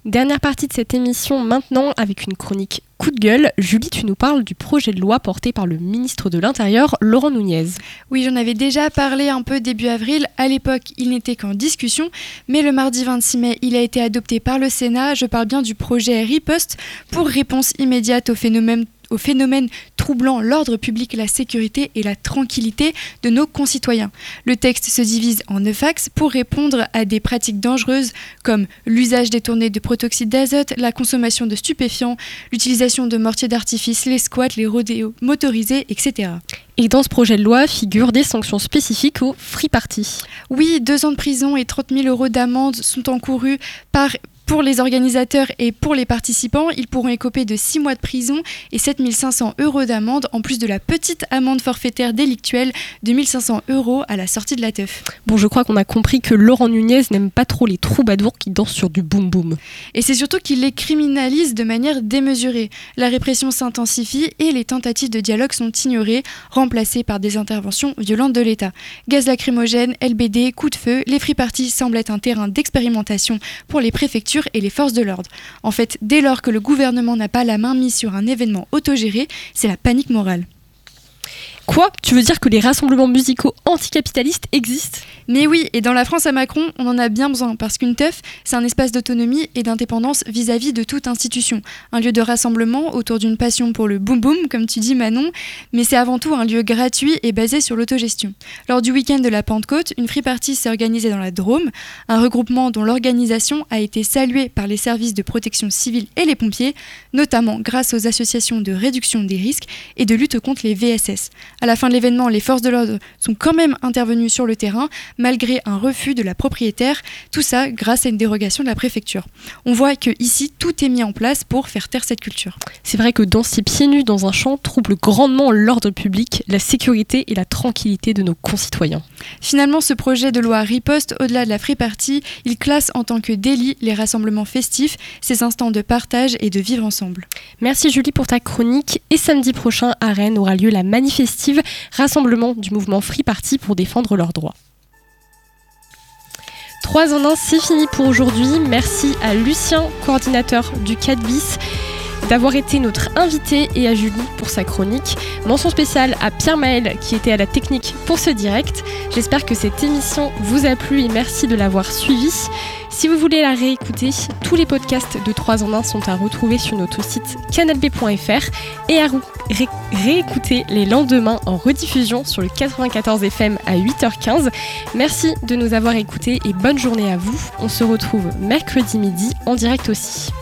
Dernière partie de cette émission maintenant avec une chronique coup de gueule. Julie, tu nous parles du projet de loi porté par le ministre de l'Intérieur, Laurent Nunez. Oui, j'en avais déjà parlé un peu début avril. À l'époque, il n'était qu'en discussion, mais le mardi 26 mai, il a été adopté par le Sénat. Je parle bien du projet Riposte pour réponse immédiate au phénomène troublant l'ordre public, la sécurité et la tranquillité de nos concitoyens. Le texte se divise en 9 axes pour répondre à des pratiques dangereuses comme l'usage détourné de protoxyde d'azote, la consommation de stupéfiants, l'utilisation de mortiers d'artifice, les squats, les rodéos motorisés, etc. Et dans ce projet de loi figurent des sanctions spécifiques aux free parties. Oui, 2 ans de prison et 30 000 € d'amende sont encourus pour les organisateurs et pour les participants. Ils pourront écoper de 6 mois de prison et 7 500 € d'amende, en plus de la petite amende forfaitaire délictuelle de 1 500 € à la sortie de la teuf. Bon, je crois qu'on a compris que Laurent Nunez n'aime pas trop les troubadours qui dansent sur du boum-boum. Et c'est surtout qu'il les criminalise de manière démesurée. La répression s'intensifie et les tentatives de dialogue sont ignorées, remplacées par des interventions violentes de l'État. Gaz lacrymogène, LBD, coups de feu, les free parties semblent être un terrain d'expérimentation pour les préfectures et les forces de l'ordre. En fait, dès lors que le gouvernement n'a pas la main mise sur un événement autogéré, c'est la panique morale. Quoi ? Tu veux dire que les rassemblements musicaux anticapitalistes existent ? Mais oui, et dans la France à Macron, on en a bien besoin, parce qu'une teuf, c'est un espace d'autonomie et d'indépendance vis-à-vis de toute institution. Un lieu de rassemblement autour d'une passion pour le boum-boum, comme tu dis Manon, mais c'est avant tout un lieu gratuit et basé sur l'autogestion. Lors du week-end de la Pentecôte, une free party s'est organisée dans la Drôme, un regroupement dont l'organisation a été saluée par les services de protection civile et les pompiers, notamment grâce aux associations de réduction des risques et de lutte contre les VSS. À la fin de l'événement, les forces de l'ordre sont quand même intervenues sur le terrain, malgré un refus de la propriétaire, tout ça grâce à une dérogation de la préfecture. On voit que ici tout est mis en place pour faire taire cette culture. C'est vrai que danser pieds nus dans un champ trouble grandement l'ordre public, la sécurité et la tranquillité de nos concitoyens. Finalement, ce projet de loi Riposte, au-delà de la free party, il classe en tant que délit les rassemblements festifs, ces instants de partage et de vivre ensemble. Merci Julie pour ta chronique. Et samedi prochain à Rennes aura lieu la Manifestive, rassemblement du mouvement Free Party pour défendre leurs droits. 3 en 1, c'est fini pour aujourd'hui. Merci à Lucien, coordinateur du 4 bis, d'avoir été notre invité, et à Julie pour sa chronique. Mention spéciale à Pierre-Maël qui était à la technique pour ce direct. J'espère que cette émission vous a plu et merci de l'avoir suivie. Si vous voulez la réécouter, tous les podcasts de 3 en 1 sont à retrouver sur notre site canalb.fr et à réécouter les lendemains en rediffusion sur le 94 FM à 8h15. Merci de nous avoir écoutés et bonne journée à vous. On se retrouve mercredi midi en direct aussi.